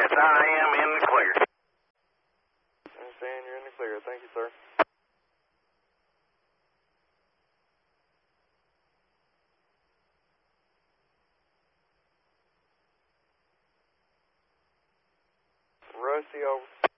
Yes, I am in the clear. I understand you're in the clear. Thank you, sir. Rusty, over.